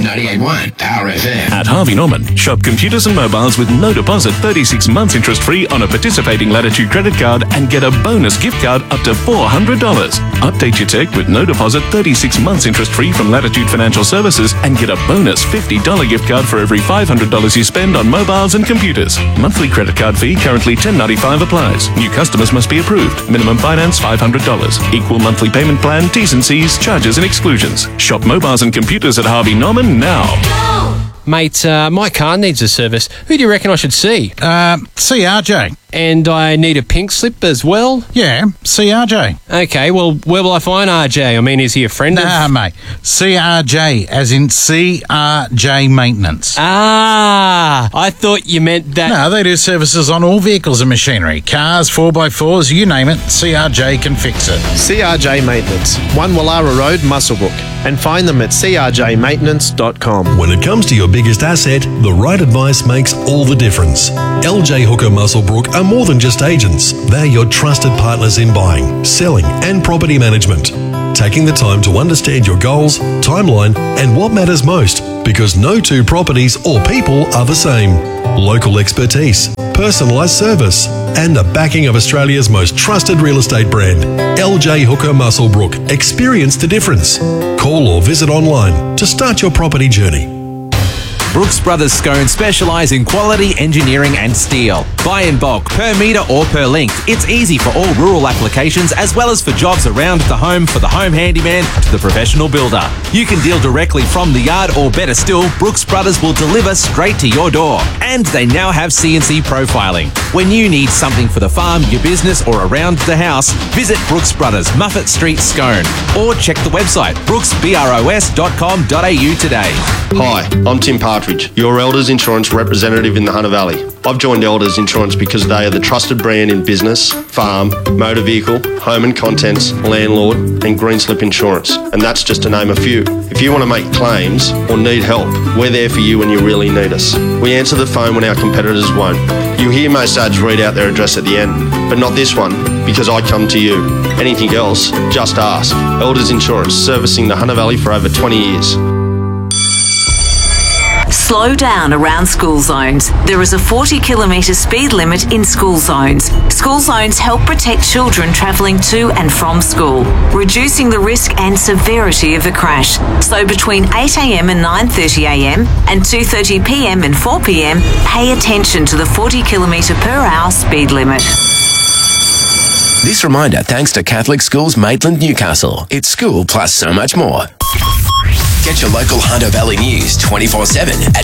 98.1 Power FM. At Harvey Norman, shop computers and mobiles with no deposit, 36 months interest free on a participating Latitude credit card and get a bonus gift card up to $400. Update your tech with no deposit, 36 months interest free from Latitude Financial Services and get a bonus $50 gift card for every $500 you spend on mobiles and computers. Monthly credit card fee currently $10.95 applies. New customers must be approved. Minimum finance $500. Equal monthly payment plan, T's and C's, charges and exclusions. Shop mobiles and computers at Harvey Norman now. Mate, my car needs a service. Who do you reckon I should see? CRJ. And I need a pink slip as well? Yeah, CRJ. Okay, well, where will I find RJ? I mean, is he a friend of... mate. CRJ, as in CRJ Maintenance. Ah, I thought you meant that... No, they do services on all vehicles and machinery. Cars, 4x4s, you name it, CRJ can fix it. CRJ Maintenance, 1 Wallara Road, Muswellbrook. And find them at crjmaintenance.com. When it comes to your biggest asset, the right advice makes all the difference. LJ Hooker Muswellbrook are more than just agents. They're your trusted partners in buying, selling and property management. Taking the time to understand your goals, timeline and what matters most, because no two properties or people are the same. Local expertise, personalised service and the backing of Australia's most trusted real estate brand. LJ Hooker Muswellbrook. Experience the difference. Call or visit online to start your property journey. Brooks Brothers Scones specialise in quality engineering and steel. Buy in bulk, per metre or per length. It's easy for all rural applications as well as for jobs around the home, for the home handyman to the professional builder. You can deal directly from the yard, or better still, Brooks Brothers will deliver straight to your door. And they now have CNC profiling. When you need something for the farm, your business or around the house, visit Brooks Brothers, Muffet Street, Scone. Or check the website brooksbros.com.au today. Hi, I'm Tim Partridge, your Elders Insurance representative in the Hunter Valley. I've joined Elders Insurance because they are the trusted brand in business, farm, motor vehicle, home and contents, landlord and green slip insurance. And that's just to name a few. If you want to make claims or need help, we're there for you when you really need us. We answer the phone when our competitors won't. You hear most ads read out their address at the end, but not this one, because I come to you. Anything else, just ask. Elders Insurance, servicing the Hunter Valley for over 20 years. Slow down around school zones. There is a 40-kilometre speed limit in school zones. School zones help protect children travelling to and from school, reducing the risk and severity of a crash. So between 8 a.m. and 9:30 a.m. and 2:30 p.m. and 4 p.m, pay attention to the 40-kilometre per hour speed limit. This reminder thanks to Catholic Schools Maitland, Newcastle. It's school plus so much more. Get your local Hunter Valley news 24/7 at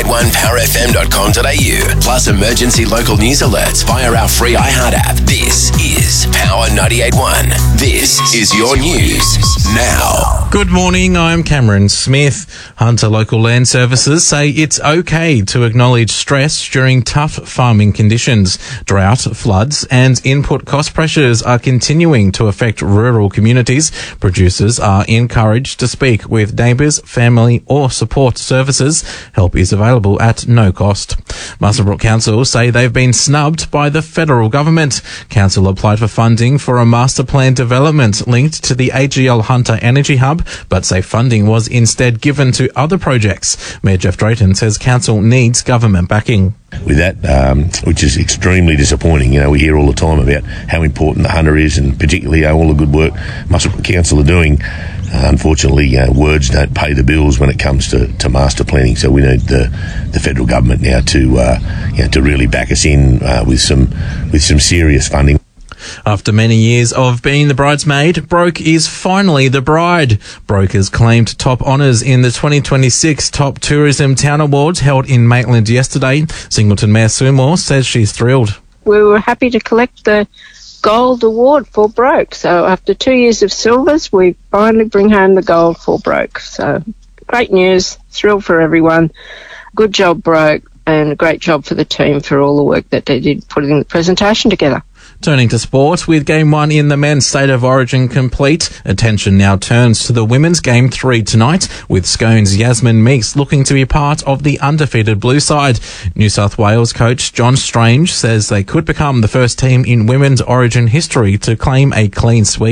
981powerfm.com.au. Plus emergency local news alerts via our free iHeart app. This is Power 98.1. This is your news now. Good morning, I'm Cameron Smith. Hunter Local Land Services say it's okay to acknowledge stress during tough farming conditions. Drought, floods and input cost pressures are continuing to affect rural communities. Producers are encouraged to speak with neighbours, family or support services. Help is available at no cost. Muswellbrook Council say they've been snubbed by the federal government. Council applied for funding for a master plan development linked to the AGL Hunter Energy Hub, but say funding was instead given to other projects. Mayor Jeff Drayton says council needs government backing. With that, which is extremely disappointing. You know, we hear all the time about how important the Hunter is and particularly all the good work Muswellbrook Council are doing. Unfortunately, words don't pay the bills when it comes to master planning. So we need the federal government now to really back us in with some serious funding. After many years of being the bridesmaid, Broke is finally the bride. Broke has claimed top honours in the 2026 Top Tourism Town Awards held in Maitland yesterday. Singleton Mayor Sue Moore says she's thrilled. We were happy to collect the gold award for Broke. So after 2 years of silvers, we finally bring home the gold for Broke. So great news, thrill for everyone. Good job, Broke, and a great job for the team for all the work that they did putting the presentation together. Turning to sport, with Game 1 in the men's State of Origin complete, attention now turns to the women's Game 3 tonight, with Scone's Yasmin Meeks looking to be part of the undefeated blue side. New South Wales coach John Strange says they could become the first team in women's Origin history to claim a clean sweep.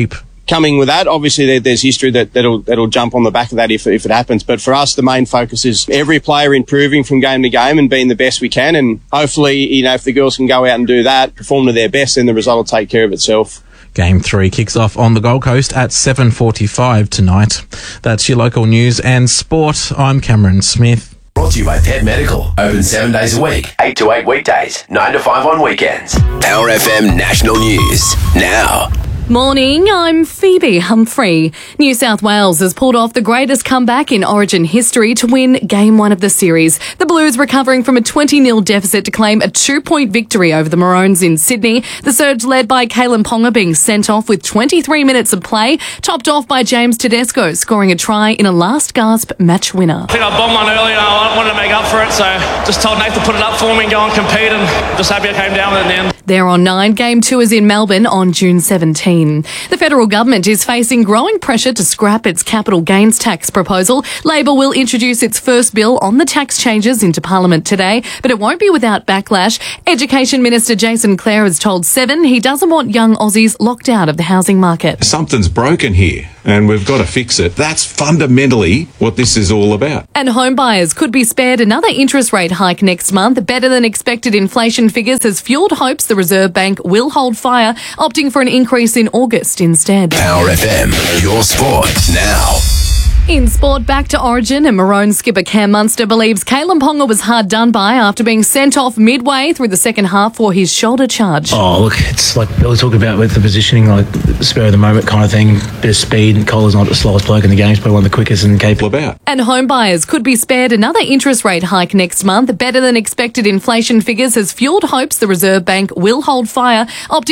coming with that. Obviously, there's history that'll jump on the back of that if it happens. But for us, the main focus is every player improving from game to game and being the best we can. And hopefully, if the girls can go out and do that, perform to their best, then the result will take care of itself. Game 3 kicks off on the Gold Coast at 7:45 tonight. That's your local news and sport. I'm Cameron Smith. Brought to you by Pet Medical. Open 7 days a week, 8 to 8 weekdays, 9 to 5 on weekends. Power FM National News now. Morning, I'm Phoebe Humphrey. New South Wales has pulled off the greatest comeback in Origin history to win Game 1 of the series. The Blues recovering from a 20-0 deficit to claim a 2-point victory over the Maroons in Sydney. The surge led by Kalyn Ponga being sent off with 23 minutes of play, topped off by James Tedesco scoring a try in a last-gasp match winner. I think I bombed one earlier and I wanted to make up for it, so just told Nate to put it up for me and go and compete, and just happy I came down with it in the end. They're on 9. Game 2 is in Melbourne on June 17. The federal government is facing growing pressure to scrap its capital gains tax proposal. Labor will introduce its first bill on the tax changes into Parliament today, but it won't be without backlash. Education Minister Jason Clare has told Seven he doesn't want young Aussies locked out of the housing market. Something's broken here and we've got to fix it. That's fundamentally what this is all about. And home buyers could be spared another interest rate hike next month. Better than expected inflation figures has fuelled hopes the Reserve Bank will hold fire, opting for an increase in August instead. Power FM, your sport now. In sport, back to Origin, and Maroon skipper Cam Munster believes Kalyn Ponga was hard done by after being sent off midway through the second half for his shoulder charge. Oh, look, it's like Billy talked about with the positioning, like spur of the moment kind of thing, bit of speed. Cole's not the slowest bloke in the game, he's probably one of the quickest and capable about. And home buyers could be spared another interest rate hike next month. Better than expected inflation figures has fuelled hopes the Reserve Bank will hold fire, opting